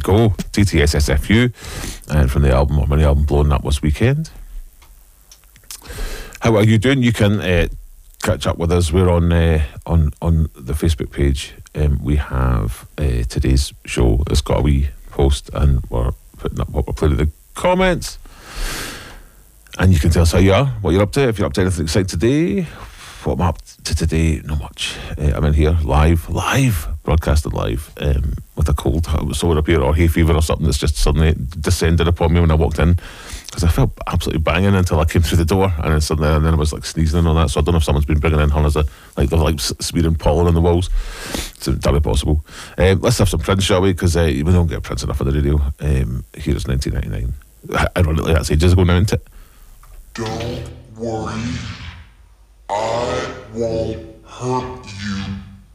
go. TTSSFU, and from the album, or mini album, Blowing Up This Weekend. How are you doing? You can catch up with us. We're on the Facebook page. We have today's show. It's got a wee post, and we're putting up what we're playing in the comments. And you can tell us how you are, what you're up to. If you're up to anything exciting today, what I'm up to today, not much. I'm in here live, broadcasted live, with a cold, sore up here, or hay fever or something that's just suddenly descended upon me when I walked in, because I felt absolutely banging until I came through the door, and then suddenly, and then I was like sneezing and all that. So I don't know if someone's been bringing in hunters, like they're like smearing pollen on the walls. So that'd be possible. Let's have some Prince, shall we? Because we don't get Prince enough on the radio. Here is 1999. Ironically, that's ages ago now, isn't it? Don't worry, I won't hurt you.